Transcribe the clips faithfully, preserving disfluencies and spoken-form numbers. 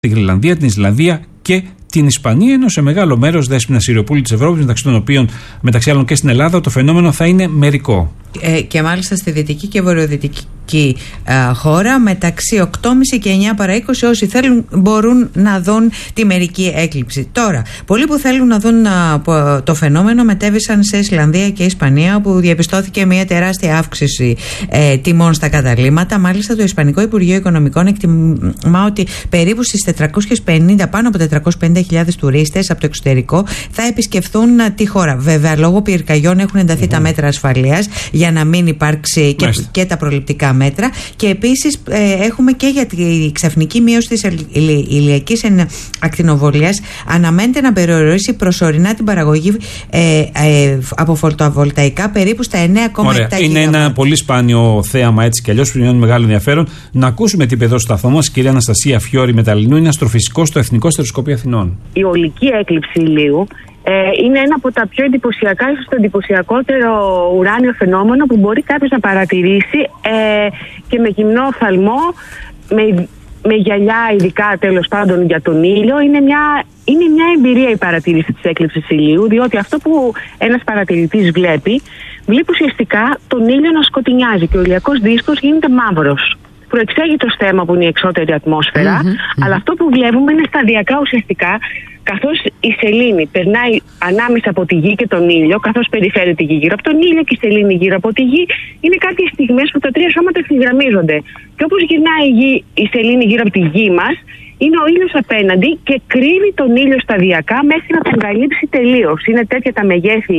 τη Γρυλανδία, την Ισλανδία και την Ισπανία, ενώ σε μεγάλο μέρος δέσποινα Συριοπούλου της Ευρώπης, μεταξύ των οποίων μεταξύ άλλων και στην Ελλάδα, το φαινόμενο θα είναι μερικό. Ε, και μάλιστα στη δυτική και βορειοδυτική ε, χώρα, μεταξύ οκτώ και μισή και εννιά παρά είκοσι, όσοι θέλουν μπορούν να δουν τη μερική έκλειψη. Τώρα, πολλοί που θέλουν να δουν α, το φαινόμενο μετέβησαν σε Ισλανδία και Ισπανία, όπου διαπιστώθηκε μια τεράστια αύξηση ε, τιμών στα καταλύματα. Μάλιστα, το Ισπανικό Υπουργείο Οικονομικών εκτιμά ότι περίπου στις τετρακόσιες πενήντα, πάνω από τετρακόσιες πενήντα χιλιάδες τουρίστες από το εξωτερικό θα επισκεφθούν τη χώρα. Βέβαια, λόγω πυρκαγιών έχουν ενταθεί mm-hmm. τα μέτρα ασφαλείας για να μην υπάρξει και, και τα προληπτικά μέτρα. Και επίσης ε, έχουμε και για τη ξαφνική μείωση της ηλιακής ακτινοβολίας. Αναμένεται να περιορίσει προσωρινά την παραγωγή ε, ε, από φωτοβολταϊκά περίπου στα εννέα κόμμα επτά χιλιάδες. Είναι ένα πολύ σπάνιο θέαμα έτσι κι αλλιώς που είναι μεγάλο ενδιαφέρον. Να ακούσουμε την παιδό σταθμό μας, κυρία Αναστασία Φιώρη Μεταλλινού, είναι αστροφυσικός στο Εθνικό Στεροσκοπείο Αθηνών. Η ολική έκλειψη ηλίου ε, είναι ένα από τα πιο εντυπωσιακά, ίσως το εντυπωσιακότερο ουράνιο φαινόμενο που μπορεί κάποιος να παρατηρήσει ε, και με γυμνό οφθαλμό, με, με γυαλιά ειδικά τέλος πάντων για τον ήλιο. Είναι μια, είναι μια εμπειρία η παρατήρηση της έκλειψης ηλίου, διότι αυτό που ένας παρατηρητής βλέπει, βλέπει ουσιαστικά τον ήλιο να σκοτεινιάζει και ο ηλιακός δίσκος γίνεται μαύρος. Προεξέγει το στέμμα που είναι η εξώτερη ατμόσφαιρα, mm-hmm, mm-hmm. αλλά αυτό που βλέπουμε είναι σταδιακά ουσιαστικά, καθώς η σελήνη περνάει ανάμεσα από τη γη και τον ήλιο, καθώς περιφέρει τη γη γύρω από τον ήλιο και η σελήνη γύρω από τη γη, είναι κάποιες στιγμές που τα τρία σώματα ευθυγραμμίζονται. Και όπως γυρνάει η, γη, η σελήνη γύρω από τη γη μας, είναι ο ήλιος απέναντι και κρύβει τον ήλιο σταδιακά μέχρι να τον καλύψει τελείως. Είναι τέτοια τα μεγέθη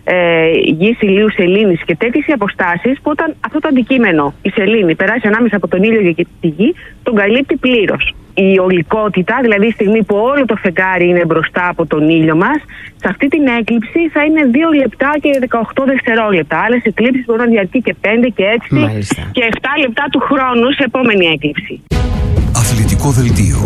Ε, γης, ηλίου, σελήνης και τέτοιες οι αποστάσεις που όταν αυτό το αντικείμενο, η σελήνη, περάσει ανάμεσα από τον ήλιο και τη γη, τον καλύπτει πλήρως. Η ολικότητα, δηλαδή η στιγμή που όλο το φεγγάρι είναι μπροστά από τον ήλιο μας, σε αυτή την έκλειψη θα είναι δύο λεπτά και δεκαοκτώ δευτερόλεπτα. Άλλες εκλήψεις μπορούν να διαρκεί και πέντε και έξι Μάλιστα. και επτά λεπτά του χρόνου σε επόμενη έκλειψη. Αθλητικό δελτίο.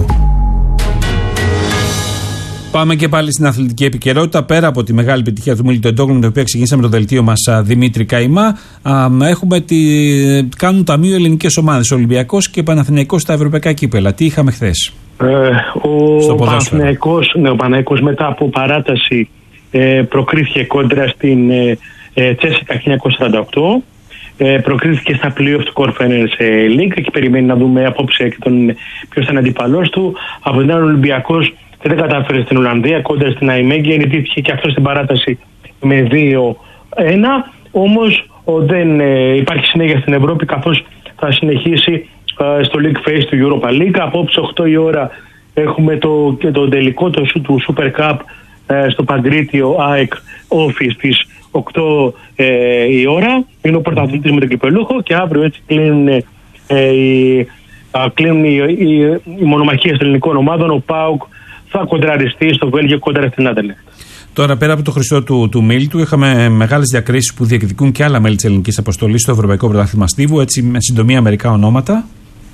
Πάμε και πάλι στην αθλητική επικαιρότητα. Πέρα από τη μεγάλη επιτυχία του Μίλτο Εντόγλου, με την οποία ξεκινήσαμε το δελτίο μας, Δημήτρη Καϊμά, έχουμε τη... κάνουν ταμείο ελληνικές ομάδες, Ολυμπιακός και Παναθηναϊκός στα ευρωπαϊκά κύπελα. Τι είχαμε χθες? Ε, ο Παναθηναϊκός, ναι, ο Παναθηναϊκός μετά από παράταση ε, προκρίθηκε κόντρα στην ε, ε, Τσέσικα χίλια εννιακόσια σαράντα οκτώ. Ε, προκρίθηκε στα play-off του Conference League και περιμένει να δούμε απόψε και τον ποιος θα είναι αντιπαλός του. Από την άλλη, ο Ολυμπιακός δεν κατάφερε στην Ολλανδία, κόντρα στην Αϊμέγγια, νικήθηκε και αυτό στην παράταση με δύο ένα. Όμως δεν ε, υπάρχει συνέχεια στην Ευρώπη, καθώς θα συνεχίσει ε, στο League Phase του Europa League. Απόψε οκτώ η ώρα έχουμε το, και το τελικό το, του Super Cup ε, στο Παγκρίτιο ΑΕΚ Office στις οκτώ ε, η ώρα. Είναι ο πρωταθλητής με τον κυπελούχο και αύριο έτσι κλείνουν, ε, οι, α, κλείνουν οι, οι, οι μονομαχίες των ελληνικών ομάδων. Ο ΠΑΟΚ θα κοντραριστεί στο Βέλγιο κόντρα στην Άντερλεχτ. Τώρα, πέρα από το χρυσό του, του Μίλτου, είχαμε μεγάλες διακρίσεις που διεκδικούν και άλλα μέλη της ελληνικής αποστολής στο Ευρωπαϊκό Πρωτάθλημα Στίβου. Έτσι, με συντομία, μερικά ονόματα.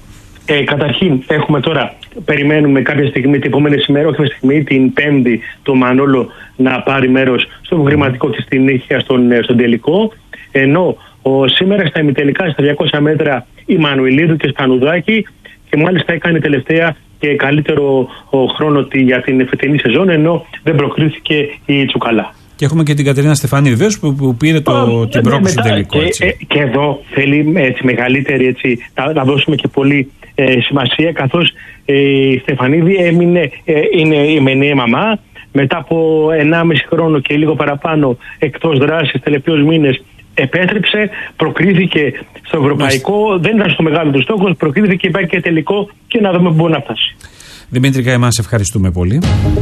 Ε, καταρχήν, έχουμε τώρα, περιμένουμε κάποια στιγμή, την επόμενη ημέρα, όχι με στιγμή, την Πέμπτη, το Μανόλο να πάρει μέρος στο προγραμματικό και στην νύχια στον, στον τελικό. Ενώ ο, σήμερα στα ημιτελικά, στα διακόσια μέτρα, η Μανουηλίδου και Σπανουδάκη, και μάλιστα έκανε τελευταία και καλύτερο ο χρόνο για την φετινή σεζόν, ενώ δεν προκρίθηκε η Τσουκαλά. Και έχουμε και την Κατερίνα Στεφάνη βεβαίως που, που πήρε το, oh, την πρόκληση στο τελικό. Και, ε, και εδώ θέλει έτσι, μεγαλύτερη, έτσι, να, να δώσουμε και πολύ ε, σημασία, καθώς ε, η Στεφανίδη έμεινε, ε, είναι η μενή μαμά, μετά από ενάμιση χρόνο και λίγο παραπάνω εκτός δράσης, τελευταίους μήνες επέστρεψε, προκρίθηκε στο ευρωπαϊκό, Μάλιστα. δεν ήταν στο μεγάλο του στόχο, προκρίθηκε και υπάρχει και τελικό και να δούμε πού μπορεί να φτάσει. Δημήτρη Καϊμά, σε ευχαριστούμε πολύ.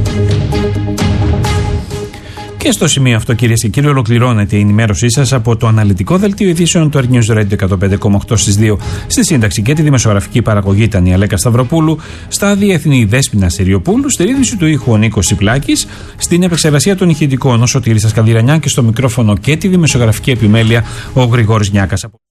Και στο σημείο αυτό, κυρίες και κύριοι, ολοκληρώνεται η ενημέρωσή σας από το αναλυτικό δελτίο ειδήσεων του News Radio εκατόν πέντε κόμμα οκτώ στις δύο. Στη σύνταξη και τη δημοσιογραφική παραγωγή ήταν η Αλέκα Σταυροπούλου, στα διεθνή Δέσποινα Συριοπούλου, στη ρύθμιση του ήχου ο Νίκος Σιπλάκης, στην επεξεργασία των ηχητικών ο Σωτήρης Ασκανδυρανιά και στο μικρόφωνο και τη δημοσιογραφική επιμέλεια ο Γρηγόρης Νιάκας.